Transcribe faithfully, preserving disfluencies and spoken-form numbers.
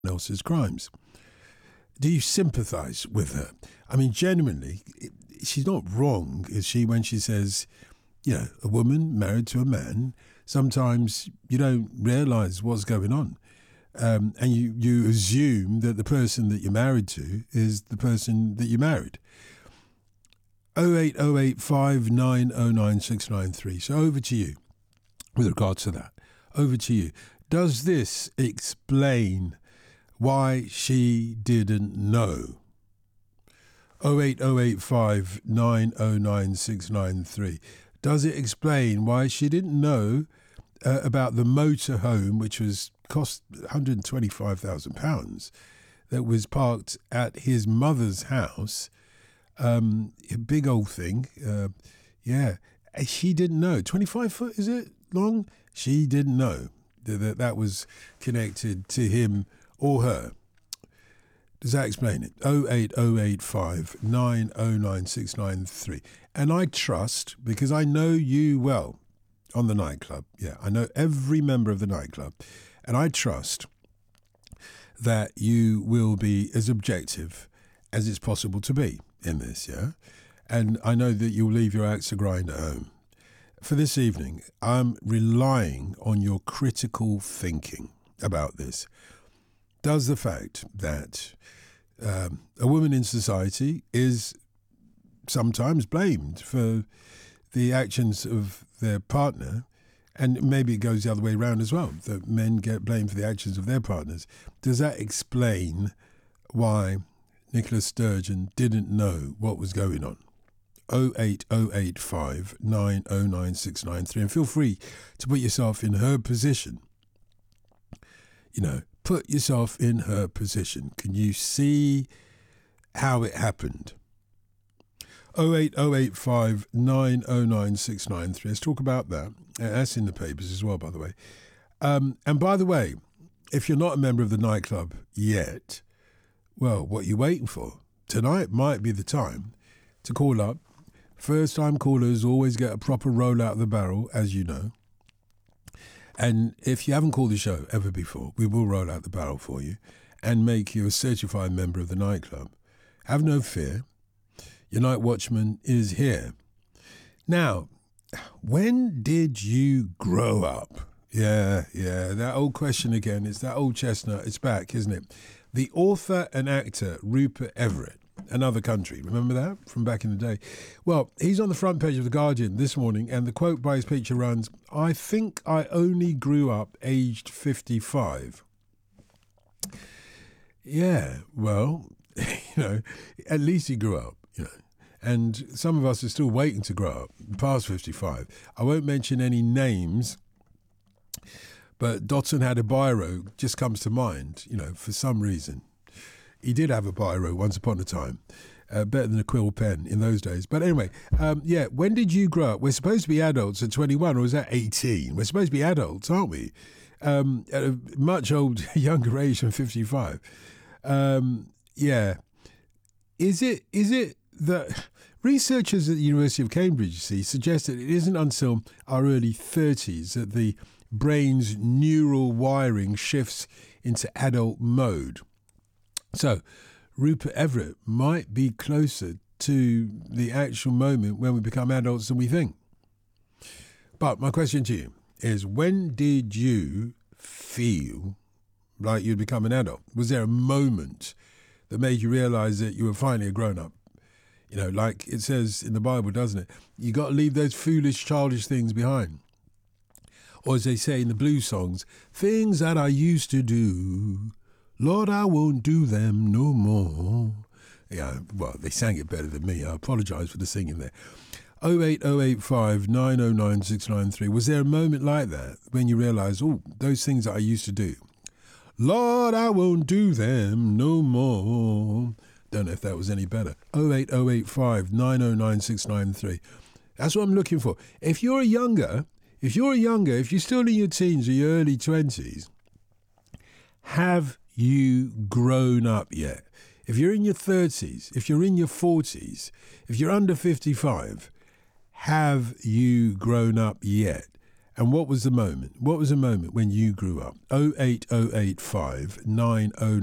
else's crimes. Do you sympathise with her? I mean, genuinely, she's not wrong, is she, when she says, you know, a woman married to a man, sometimes you don't realise what's going on. Um, and you, you assume that the person that you're married to is the person that you married. oh eight oh eight five nine oh nine six nine three. So over to you with regards to that. Over to you. Does this explain why she didn't know? oh eight oh eight five nine oh nine six nine three. Does it explain why she didn't know uh, about the motorhome, which was cost one hundred twenty-five thousand pounds, that was parked at his mother's house? Um, a big old thing. Uh, yeah. She didn't know. twenty-five foot, is it long? She didn't know that that, that was connected to him or her. Does that explain it? oh eight oh eight five nine oh nine six nine three. And I trust, because I know you well on the nightclub. Yeah, I know every member of the nightclub. And I trust that you will be as objective as it's possible to be in this, yeah? And I know that you'll leave your axe to grind at home. For this evening, I'm relying on your critical thinking about this. Does the fact that um, a woman in society is sometimes blamed for the actions of their partner, and maybe it goes the other way around as well, that men get blamed for the actions of their partners, does that explain why Nicola Sturgeon didn't know what was going on? oh eight oh eight five nine oh nine six nine three. And feel free to put yourself in her position. You know, put yourself in her position. Can you see how it happened? oh eight oh eight five nine oh nine six nine three. Let's talk about that. That's in the papers as well, by the way. Um, and by the way, if you're not a member of the nightclub yet, well, what are you waiting for? Tonight might be the time to call up. First-time callers always get a proper roll out of the barrel, as you know. And if you haven't called the show ever before, we will roll out the barrel for you and make you a certified member of the nightclub. Have no fear. Your night watchman is here. Now, when did you grow up? Yeah, yeah, that old question again. It's that old chestnut. It's back, isn't it? The author and actor Rupert Everett, Another Country. Remember that from back in the day? Well, he's on the front page of The Guardian this morning, and the quote by his picture runs, "I think I only grew up aged fifty-five." Yeah, well, you know, at least he grew up, you know. And some of us are still waiting to grow up, past fifty-five. I won't mention any names, but Dotson had a biro, just comes to mind, you know, for some reason. He did have a biro once upon a time, uh, better than a quill pen in those days. But anyway, um, yeah, when did you grow up? We're supposed to be adults at twenty-one, or is that eighteen? We're supposed to be adults, aren't we? Um, at a much old, younger age than fifty-five. Um, yeah. Is it, is it that researchers at the University of Cambridge, you see, suggest that it isn't until our early thirties that the brain's neural wiring shifts into adult mode. So Rupert Everett might be closer to the actual moment when we become adults than we think. But my question to you is, when did you feel like you'd become an adult? Was there a moment that made you realise that you were finally a grown-up? You know, like it says in the Bible, doesn't it? You got to leave those foolish, childish things behind. Or as they say in the blues songs, things that I used to do, Lord, I won't do them no more. Yeah, well, they sang it better than me. I apologise for the singing there. oh eight oh eight five nine oh nine six nine three. Was there a moment like that when you realised, oh, those things that I used to do, Lord, I won't do them no more. Don't know if that was any better. oh eight oh eight five nine oh nine six nine three. That's what I'm looking for. If you're a younger, if you're a younger, if you're still in your teens or your early twenties, have you grown up yet? If you're in your thirties, if you're in your forties, if you're under fifty-five, have you grown up yet? And what was the moment? What was the moment when you grew up? oh eight oh eight five nine oh